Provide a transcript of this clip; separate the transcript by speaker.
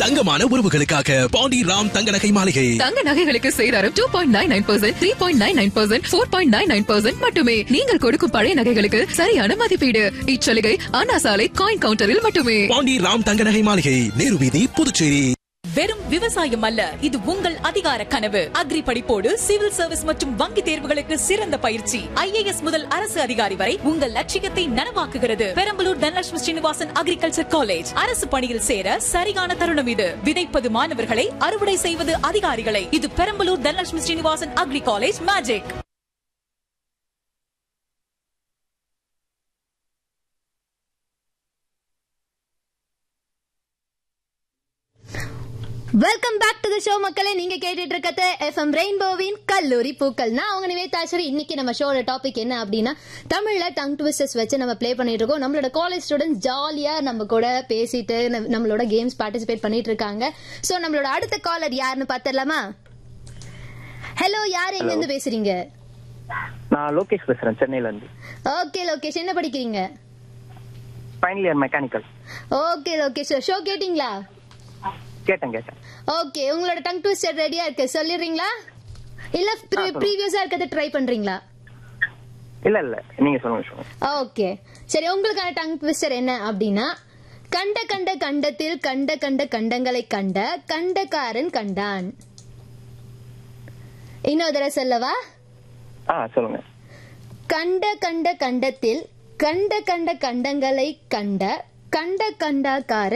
Speaker 1: தங்கமான உறவுகளுக்காக பாண்டி ராம் தங்க நகை மாளிகை.
Speaker 2: தங்க நகைகளுக்கு சேதாரம் 2.99%, 3.99%, 4.99% மட்டுமே. நீங்கள் கொடுக்கும் பழைய நகைகளுக்கு சரியான மதிப்பீடு. இச்சலுகை அண்ணா சாலை காயின் கவுண்டரில் மட்டுமே.
Speaker 1: பாண்டி ராம் தங்க நகை மாளிகை, நேரு வீதி, புதுச்சேரி.
Speaker 3: வெறும் விவசாயம் அல்ல, இது உங்கள் அதிகார கனவு. அக்ரி படிப்போடு சிவில் சர்வீஸ் மற்றும் வங்கி தேர்வுகளுக்கு சிறந்த பயிற்சி. IAS முதல் அரசு அதிகாரி வரை உங்கள் லட்சியத்தை நனவாக்குகிறது. Perambalur Dhanalakshmi Srinivasan agriculture college. அரசு பணியில் சேர சரியான தருணம் இது. விதைப்பது மாணவர்களை, அறுவடை செய்வது அதிகாரிகளை. இது Perambalur Dhanalakshmi Srinivasan agri college magic.
Speaker 4: Welcome back to the show மக்களே. நீங்க கேட்டுட்டு இருக்கிறது FM ரெயின்போவின் கல்லூரி பூக்கள். நான் உங்க நிவேதாச்சரி. இன்னைக்கு நம்ம ஷோட டாபிக் என்ன அப்படின்னா, தமிழ்ல டங் ட்விஸ்டர்ஸ் வச்சு நம்ம ப்ளே பண்ணிட்டு இருக்கோம். நம்மளோட காலேஜ் ஸ்டூடெண்ட்ஸ் ஜாலியா நம்ம கூட பேசிட்டு நம்மளோட கேம்ஸ் பார்ட்டிசிபேட் பண்ணிட்டு இருக்காங்க. சோ நம்மளோட அடுத்த காலர் யாருன்னு பாத்திரலாமா? ஹலோ, யார் எங்க இருந்து பேசுறீங்க?
Speaker 5: நான் லோகேஷ் பேசுறேன், சென்னையில இருந்து.
Speaker 4: ஓகே லோகேஷ், என்ன படிக்கிறீங்க?
Speaker 5: Final year mechanical.
Speaker 4: Okay Lokesh, show கேட்டிங்களா?
Speaker 5: கேட்டேன்.
Speaker 4: ஓகே, உங்களோட டங் ட்விஸ்டர் ரெடியா இருக்கு, சொல்லிடுறீங்களா? இல்ல ப்ரீவியஸா இருக்கிறத ட்ரை பண்றீங்களா?
Speaker 5: இல்ல நீங்க சொல்லுங்க.
Speaker 4: ஓகே சரி, உங்களுக்கான டங் ட்விஸ்டர் என்ன அப்படின்னா, கண்ட கண்ட கண்டத்தில் கண்ட கண்ட கண்டங்களை கண்ட கண்டக்காரன் கண்டான். இன்னொரு தடவை சொல்லவா?
Speaker 5: சொல்லுங்க.
Speaker 4: கண்ட கண்ட கண்டத்தில் கண்ட கண்ட கண்டங்களை கண்ட கண்ட கண்டக்காரன்